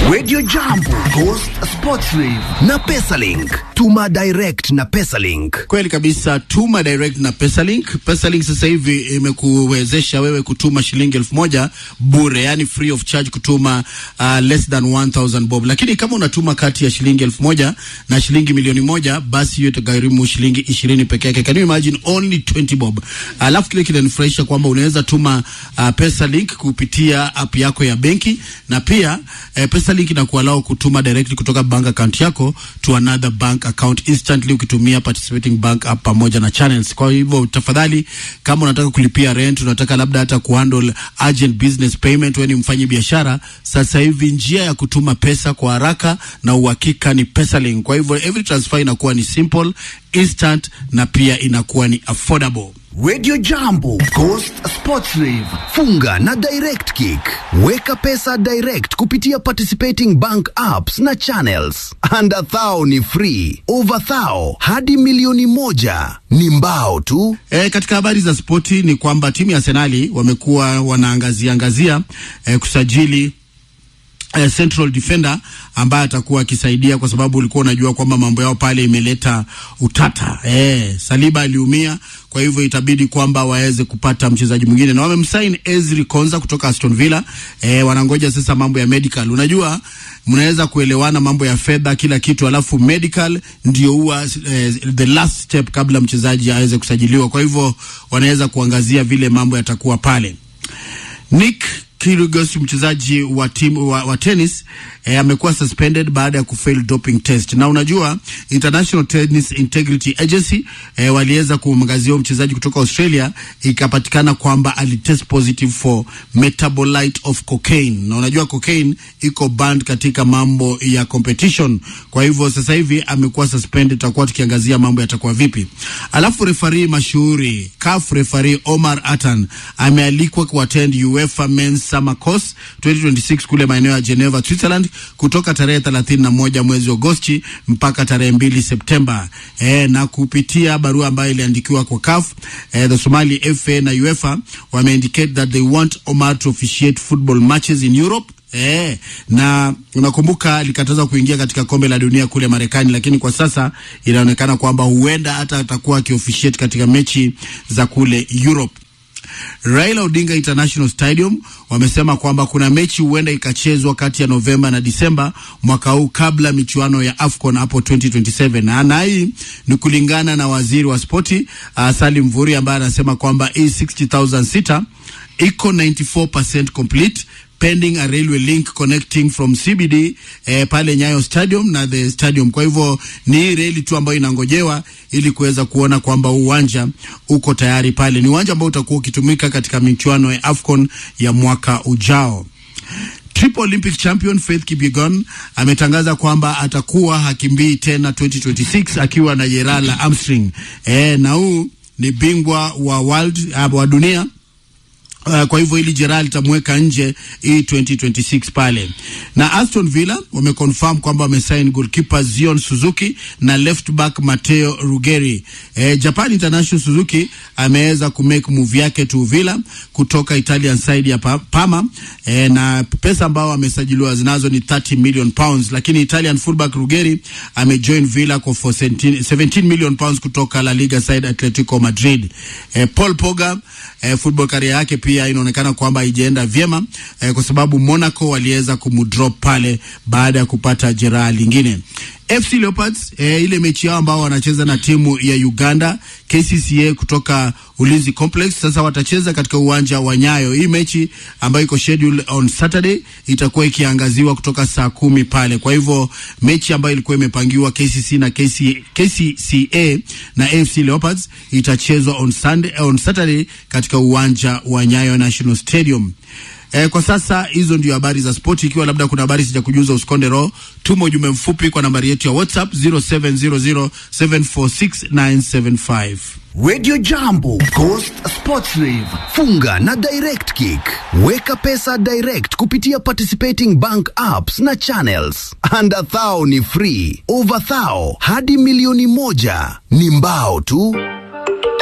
Radio Jambo, Ghost Sports Rave na Pesalink. Tuma direct na Pesalink. Kweli kabisa, tuma direct na Pesalink. Pesalink sasa hivi imekuwezesha wewe kutuma shilingi 1000 bure, yani free of charge kutuma less than 1000 bob. Lakini kama unatuma kati ya shilingi 1000 na shilingi milioni 1, basi hiyo itagharimu shilingi 20 peke yake. Can you imagine, only 20 bob. Alafu kile kinanifurahisha kwamba unaweza tuma Pesalink kupitia app yako ya benki, na pia Pesalink inakuallow kutuma directly kutoka bank account yako to another bank account instantly ukitumia participating bank app pamoja na channels. Kwa hivyo tafadhali, kama unataka kulipia rent, unataka labda hata kuhandle urgent business payment, wewe ni mfanyi biashara, sasa hivi njia ya kutuma pesa kwa haraka na uhakika ni Pesalink. Kwa hivyo every transfer inakuwa ni simple, instant, na pia inakuwa ni affordable. Radio Jambo, Ghost Sports Rave. Funga na direct kick. Weka pesa direct kupitia participating bank apps na channels. Under thou ni free. Over thou hadi milioni 1 ni mbao tu. Katika habari za spoti ni kwamba timu ya Arsenal wamekuwa wanaangazia kusajili central defender ambaye atakuwa akisaidia, kwa sababu ulikuwa unajua kwamba mambo yao pale imeleta utata. Saliba aliumia, kwa hivyo itabidi kwamba waweze kupata mchezaji mwingine, na wamemsign Ezri Konza kutoka Aston Villa. Wanangoja sasa mambo ya medical. Unajua mnaweza kuelewana mambo ya fedha kila kitu, alafu medical ndio huwa the last step kabla mchezaji aweze kusajiliwa. Kwa hivyo wanaweza kuangazia vile mambo yatakuwa pale. Nick Kyrgios, mchezaji wa timu wa tennis, amekuwa suspended baada ya kufail doping test. Na unajua International Tennis Integrity Agency waliweza kumangazia mchezaji kutoka Australia, ikapatikana kwamba alitest positive for metabolite of cocaine. Na unajua cocaine iko banned katika mambo ya competition. Kwa hivyo sasa hivi amekuwa suspended, tutakuwa tukiangazia mambo yatakuwa vipi. Alafu referee mashuhuri, CAF referee Omar Atan, amealikwa kuattend UEFA Men's Summer Course 2026 kule maeneo ya Geneva, Switzerland, kutoka tarehe 31 mwezi Agosti mpaka tarehe 2 Septemba. Na kupitia barua ambayo iliandikiwa kwa CAF, the Somali FA na UEFA wameindicate that they want Omar to officiate football matches in Europe. Na unakumbuka alikataza kuingia katika kombe la dunia kule Marekani, lakini kwa sasa inaonekana kwamba huenda hata atakuwa akiofficiate katika mechi za kule Europe. Raila Odinga International Stadium wamesema kwamba kuna mechi huenda ikachezwa kati ya Novemba na Disemba mwaka huu kabla michuano ya AFCON hapo 2027. Na hii ni kulingana na waziri wa spoti Salim Mvurya, ambaye anasema kwamba hii 60,000 sita iko 94% complete, pending a railway link connecting from CBD pale Nyayo Stadium na the stadium. Kwa hivyo ni reli tu ambayo inangojewa ili kuweza kuona kwamba uwanja uko tayari pale. Ni uwanja ambao utakuwa ukitumika katika michuano ya AFCON ya mwaka ujao. Triple Olympic champion Faith Kipyegon ametangaza kwamba atakuwa hakimbii tena 2026 akiwa na jeraha la hamstring. Na huu ni bingwa wa wa dunia. Kwa hivyo hili jeraha litamweka nje hii 2026 pale. Na Aston Villa wameconfirm kwamba wamesign goalkeeper Zion Suzuki na left back Matteo Ruggeri. Japan International Suzuki ameweza kumake move yake to Villa kutoka Italian side ya Parma. Na pesa ambao amesajiliwa zinazo ni 30 million pounds, lakini Italian fullback Ruggeri amejoin Villa kwa 17 million pounds kutoka La Liga side Atletico Madrid. Paul Pogba football career yake pia inaonekana kwamba haijaenda vyema, kwa sababu Monaco waliweza kumdrop pale baada ya kupata jeraha lingine. FC Leopards ile mechi yao ambao wanacheza na timu ya Uganda KCCA kutoka Ulinzi Complex, sasa watacheza katika uwanja wa Nyayo. Hii mechi ambayo iko schedule on Saturday itakuwa ikiangaziwa kutoka saa 10 pale. Kwa hivyo mechi ambayo ilikuwa imepangiwa KCCA na FC Leopards itachezwa on Saturday katika uwanja wa Nyayo National Stadium. Kwa sasa hizo ndio habari za sport. Ikiwa labda kuna habari sijakujuza, usikonde roho, tuma ujumbe mfupi kwa nambari yetu ya WhatsApp 0700746975. Radio Jambo, Ghost Sports Rave. Funga na direct kick. Weka pesa direct kupitia participating bank apps na channels. Under thou ni free. Over thou hadi milioni 1 ni mbao tu.